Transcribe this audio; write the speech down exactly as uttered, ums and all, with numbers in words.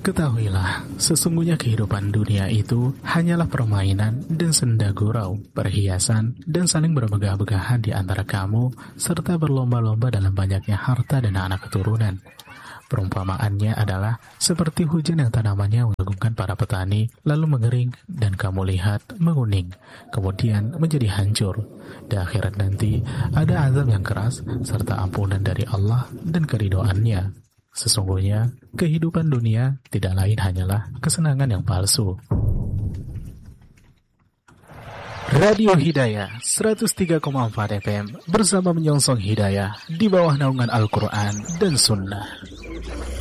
Ketahuilah, sesungguhnya kehidupan dunia itu hanyalah permainan dan senda gurau, perhiasan, dan saling bermegah-megahan di antara kamu, serta berlomba-lomba dalam banyaknya harta dan anak keturunan. Perumpamaannya adalah seperti hujan yang tanamannya mengagumkan para petani, lalu mengering dan kamu lihat menguning, kemudian menjadi hancur. Di akhirat nanti ada azab yang keras serta ampunan dari Allah dan keridhoannya. Sesungguhnya kehidupan dunia tidak lain hanyalah kesenangan yang palsu. Radio Hidayah seratus tiga koma empat F M bersama menyongsong hidayah di bawah naungan Al-Quran dan Sunnah.